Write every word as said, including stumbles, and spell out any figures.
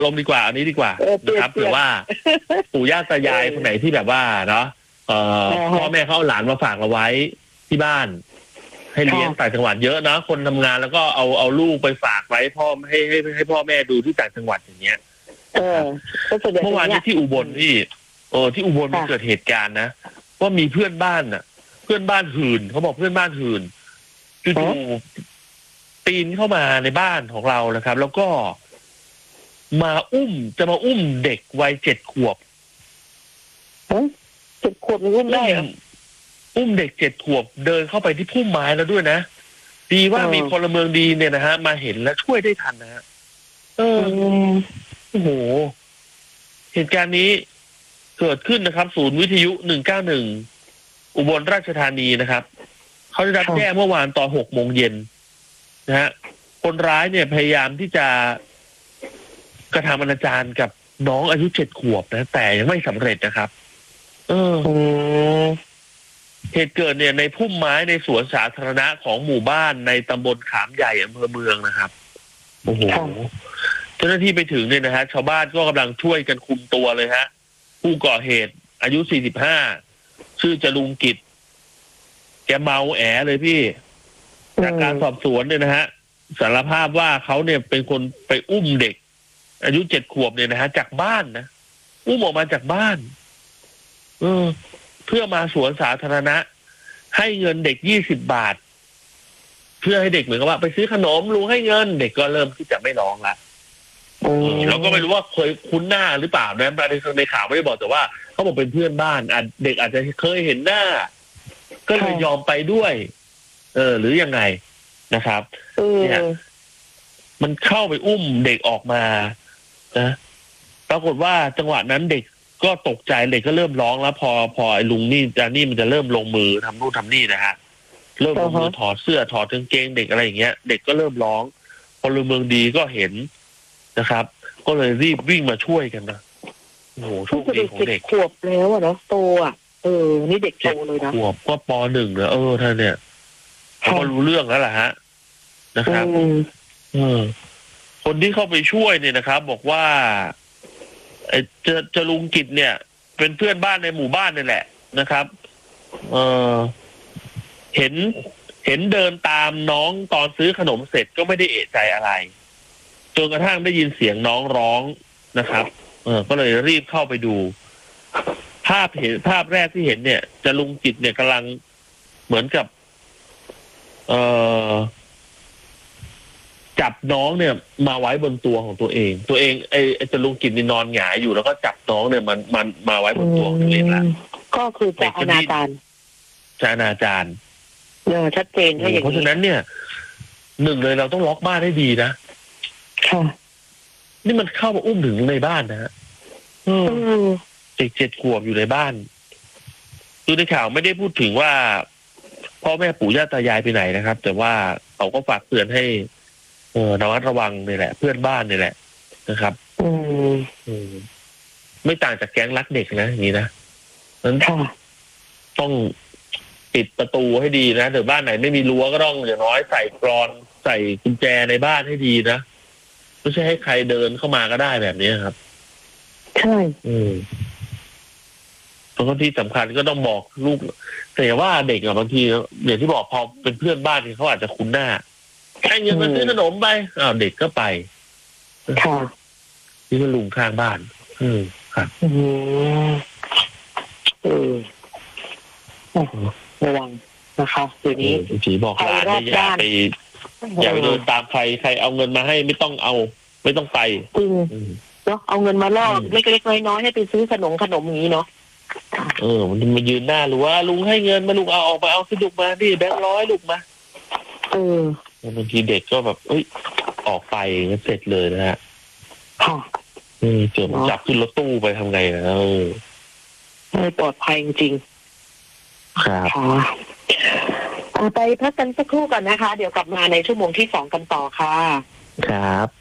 ลมดีกว่าอันนี้ดีกว่านะครับเผื่อว่าปู่ย่าตายายคนไหนที่แบบว่าเนาะเอ่อพ่อแม่เขาเอาหลานมาฝากเราไว้ที่บ้านให้เลี้ยงต่างจังหวัดเยอะนะคนทำงานแล้วก็เอาเอาลูกไปฝากไว้พ่อให้ให้ให้พ่อแม่ดูที่ต่างจังหวัดอย่างเงี้ยเออเมื่อวานนี้ที่อุบลที่เออที่อุบลมันเกิดเหตุการณ์นะว่ามีเพื่อนบ้านน่ะเพื่อนบ้านหื่นเขาบอกเพื่อนบ้านหื่นจู่ๆปีนเข้ามาในบ้านของเรานะครับแล้วก็มาอุ้มจะมาอุ้มเด็กวัยเจ็ดขวบเจ็ดขวบอุ้มได้เหรออุ้มเด็กเจ็ดขวบเดินเข้าไปที่พุ่มไม้แล้วด้วยนะดีว่ามีพลเมืองดีเนี่ยนะฮะมาเห็นและช่วยได้ทันนะฮะเออโอ้โหเหตุการณ์นี้เกิดขึ้นนะครับศูนย์วิทยุหนึ่งเก้าหนึ่งอุบลราชธานีนะครับเขาได้รับแจ้งเมื่อวานตอนหกโมงเย็นนะฮะคนร้ายเนี่ยพยายามที่จะกระทำอนาจารกับน้องอายุเจ็ดขวบนะแต่ยังไม่สำเร็จนะครับเออเหตุเกิดเนี่ยในพุ่มไม้ในสวนสาธารณะของหมู่บ้านในตำบลขามใหญ่อำเภอเมืองนะครับโอ้โหเจ้าหน้าที่ไปถึงเนี่ยนะฮะชาวบ้านก็กำลังช่วยกันคุมตัวเลยฮะผู้ก่อเหตุอายุสี่สิบห้าชื่อจรุงกิจแกเมาแอเลยพี่จากการสอบสวนเนี่ยนะฮะสารภาพว่าเขาเนี่ยเป็นคนไปอุ้มเด็กอายุเจ็ดขวบเนี่ยนะฮะจากบ้านนะอุ้มออกมาจากบ้านเออเพื่อมาสวนสาธารณะให้เงินเด็กยี่สิบบาทเพื่อให้เด็กเหมือนกับว่าไปซื้อขนมลุงให้เงินเด็กก็เริ่มที่จะไม่ร้องละเราก็ไม่รู้ว่าเคยคุ้นหน้าหรือเปล่านะในในข่าวไม่ได้บอกแต่ว่าเขาบอกเป็นเพื่อนบ้านเด็กอาจจะเคยเห็นหน้าก็เลยยอมไปด้วย เออหรือยังไงนะครับเนี่ยมันเข้าไปอุ้มเด็กออกมานะปรากฏว่าจังหวะนั้นเด็กก็ตกใจเด็กก็เริ่มร้องแล้วพอพอไอ้ลุงนี่จานี่มันจะเริ่มลงมือทำนู่นทำนี่นะฮะเริ่มลงมือถอดเสื้อถอดกางเกงเด็กอะไรอย่างเงี้ยเด็กก็เริ่มร้องพลเมืองดีก็เห็นนะครับก็เลยรีบวิ่งมาช่วยกันนะโอ้โหโชคดีของเด็กขวบแล้วอะเนาะโตอ่ะเออนี่เด็กโตเลยนะขวบก็ปหนึ่งเลยเออท่านเนี่ยเขาก็รู้เรื่องแล้วล่ะฮะนะครับเออคนที่เข้าไปช่วยเนี่ยนะครับบอกว่าไอ้เจจรุงกิจเนี่ยเป็นเพื่อนบ้านในหมู่บ้านนี่แหละนะครับเออเห็นเห็นเดินตามน้องตอนซื้อขนมเสร็จก็ไม่ได้เอะใจอะไรจนกระทั่งได้ยินเสียงน้องร้องนะครับเออก็เลยรีบเข้าไปดูภาพเห็นภาพแรกที่เห็นเนี่ยจรุงกิจเนี่ยกำลังเหมือนกับเอ่อจับน้องเนี่ยมาไว้บนตัวของตัวเองตัวเองไอ้จรุงกิจนี่นอนหงายอยู่แล้วก็จับน้องเนี่ยมันมันมาไว้บนตัวของตัวเองละก็คือจะอนาจารจะอนาจารเออชัดเจนเพราะฉะนั้นเนี่ยหนึ่งเลยเราต้องล็อกบ้านให้ดีนะค่ะนี่มันเข้ามาอุ้มถึงในบ้านนะฮะเด็กเจ็ดขวบอยู่ในบ้านคือในข่าวไม่ได้พูดถึงว่าพ่อแม่ปู่ย่าตายายไปไหนนะครับแต่ว่าเขาก็ฝากเตือนให้เออระมัดระวังนี่แหละเพื่อนบ้านนี่แหละนะครับอืมอืมไม่ต่างจากแก๊งรักเด็กนะอย่างนี้นะนั้นต้องปิดประตูให้ดีนะเดี๋ยวบ้านไหนไม่มีรั้วก็ต้องอย่างน้อยใส่กรอนใส่กุญแจในบ้านให้ดีนะไม่ใช่ให้ใครเดินเข้ามาก็ได้แบบนี้ครับใช่อืมแล้วก็ที่สำคัญก็ต้องบอกลูกแต่ว่าเด็กอะบางทีอย่างที่บอกพอเป็นเพื่อนบ้านเขาอาจจะคุ้นหน้าให้เงินมาซื้อขนมไปอ้าวเด็กก็ไปค่ะนี่มันลุงข้างบ้านอืมครับอืมเออระวังนะคะเดี๋ยวนี้ผีบอกหลานอย่าไปอย่าไปเดินตามใครใครเอาเงินมาให้ไม่ต้องเอาไม่ต้องไปจริงเนาะเอาเงินมาล่อเล็กๆน้อยๆให้ไปซื้อขนมขนมอย่างนี้เนาะเออมันมายืนหน้าหรือว่าลุงให้เงินมาลุงเอาออกมาเอาสะดุกมาดิแบงค์ร้อยลุกมาเออบางทีเด็กก็แบบเอ้ยออกไปก็เสร็จเลยนะฮะค่ะเออเจอมันจับขึ้นรถตู้ไปทำไงนะเออไม่ปลอดภัยจริงครับไปพักกันสักครู่ก่อนนะคะเดี๋ยวกลับมาในชั่วโมงที่สองกันต่อค่ะครับ